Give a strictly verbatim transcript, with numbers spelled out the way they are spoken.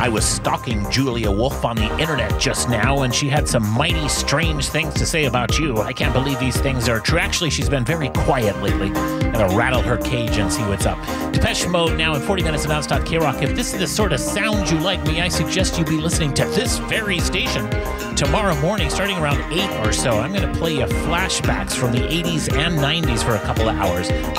I was stalking Julia Wolf on the internet just now, and she had some mighty strange things to say about you. I can't believe these things are true. Actually, she's been very quiet lately. I'm going to rattle her cage and see what's up. Depeche Mode now in forty minutes of nonstop K-Rock. If this is the sort of sound you like me, I suggest you be listening to this very station tomorrow morning, starting around eight or so. I'm going to play you flashbacks from the eighties and nineties for a couple of hours.